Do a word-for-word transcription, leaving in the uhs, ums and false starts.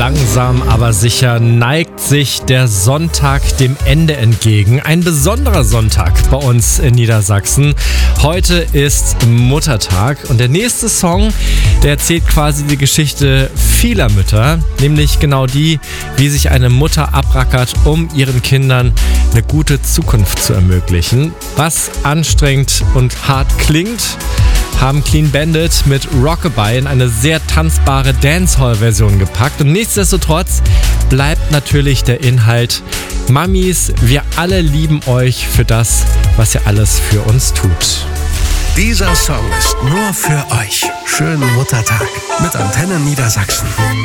langsam, aber sicher neigt sich der Sonntag dem Ende entgegen. Ein besonderer Sonntag bei uns in Niedersachsen. Heute ist Muttertag und der nächste Song, der erzählt quasi die Geschichte vieler Mütter, nämlich genau die, wie sich eine Mutter abrackert, um ihren Kindern eine gute Zukunft zu ermöglichen. Was anstrengend und hart klingt, haben Clean Bandit mit Rockabye in eine sehr tanzbare Dancehall-Version gepackt. Und nichtsdestotrotz bleibt natürlich der Inhalt: Mamis, wir alle lieben euch für das, was ihr alles für uns tut. Dieser Song ist nur für euch. Schönen Muttertag mit Antenne Niedersachsen.